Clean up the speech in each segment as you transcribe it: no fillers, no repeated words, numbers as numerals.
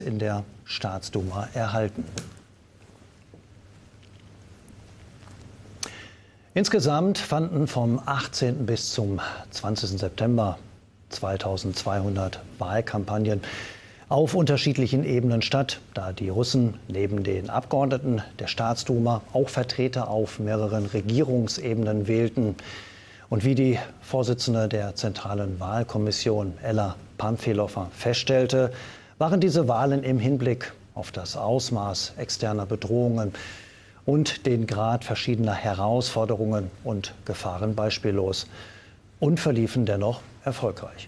in der Staatsduma erhalten. Insgesamt fanden vom 18. bis zum 20. September 2200 Wahlkampagnen auf unterschiedlichen Ebenen statt, da die Russen neben den Abgeordneten der Staatsduma auch Vertreter auf mehreren Regierungsebenen wählten. Und wie die Vorsitzende der Zentralen Wahlkommission, Ella Pamfilova, feststellte, waren diese Wahlen im Hinblick auf das Ausmaß externer Bedrohungen und den Grad verschiedener Herausforderungen und Gefahren beispiellos und verliefen dennoch erfolgreich.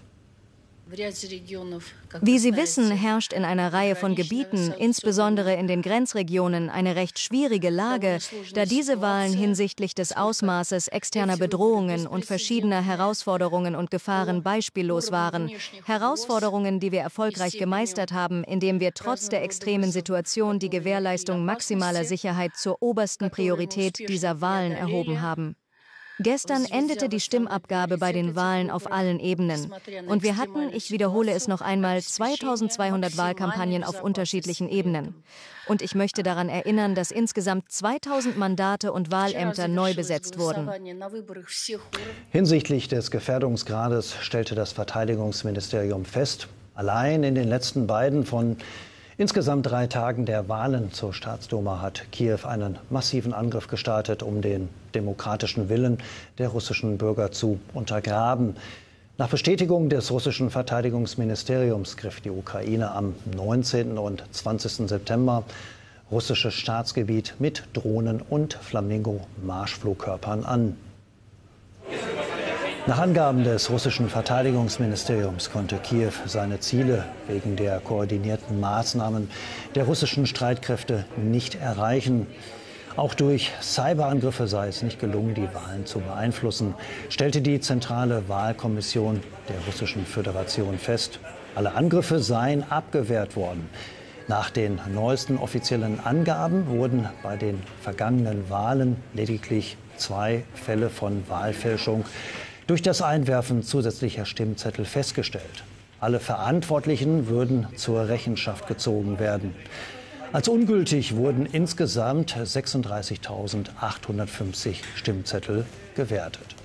Wie Sie wissen, herrscht in einer Reihe von Gebieten, insbesondere in den Grenzregionen, eine recht schwierige Lage, da diese Wahlen hinsichtlich des Ausmaßes externer Bedrohungen und verschiedener Herausforderungen und Gefahren beispiellos waren. Herausforderungen, die wir erfolgreich gemeistert haben, indem wir trotz der extremen Situation die Gewährleistung maximaler Sicherheit zur obersten Priorität dieser Wahlen erhoben haben. Gestern endete die Stimmabgabe bei den Wahlen auf allen Ebenen. Und wir hatten, ich wiederhole es noch einmal, 2200 Wahlkampagnen auf unterschiedlichen Ebenen. Und ich möchte daran erinnern, dass insgesamt 2000 Mandate und Wahlämter neu besetzt wurden. Hinsichtlich des Gefährdungsgrades stellte das Verteidigungsministerium fest, allein in den letzten beiden von insgesamt 3 Tagen der Wahlen zur Staatsduma hat Kiew einen massiven Angriff gestartet, um den demokratischen Willen der russischen Bürger zu untergraben. Nach Bestätigung des russischen Verteidigungsministeriums griff die Ukraine am 19. und 20. September russisches Staatsgebiet mit Drohnen und Flamingo-Marschflugkörpern an. Nach Angaben des russischen Verteidigungsministeriums konnte Kiew seine Ziele wegen der koordinierten Maßnahmen der russischen Streitkräfte nicht erreichen. Auch durch Cyberangriffe sei es nicht gelungen, die Wahlen zu beeinflussen, stellte die Zentrale Wahlkommission der Russischen Föderation fest. Alle Angriffe seien abgewehrt worden. Nach den neuesten offiziellen Angaben wurden bei den vergangenen Wahlen lediglich 2 Fälle von Wahlfälschung durch das Einwerfen zusätzlicher Stimmzettel festgestellt. Alle Verantwortlichen würden zur Rechenschaft gezogen werden. Als ungültig wurden insgesamt 36.850 Stimmzettel gewertet.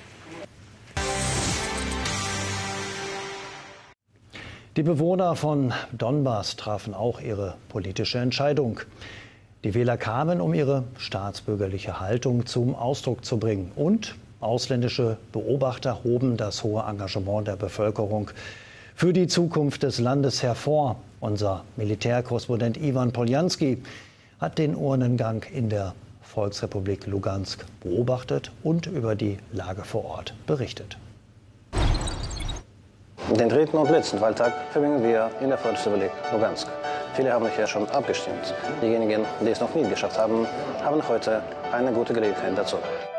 Die Bewohner von Donbass trafen auch ihre politische Entscheidung. Die Wähler kamen, um ihre staatsbürgerliche Haltung zum Ausdruck zu bringen. Und ausländische Beobachter hoben das hohe Engagement der Bevölkerung für die Zukunft des Landes hervor. Unser Militärkorrespondent Iwan Poljanski hat den Urnengang in der Volksrepublik Lugansk beobachtet und über die Lage vor Ort berichtet. Den 3. und letzten Wahltag verbringen wir in der Volksrepublik Lugansk. Viele haben hier schon abgestimmt. Diejenigen, die es noch nie geschafft haben, haben heute eine gute Gelegenheit dazu.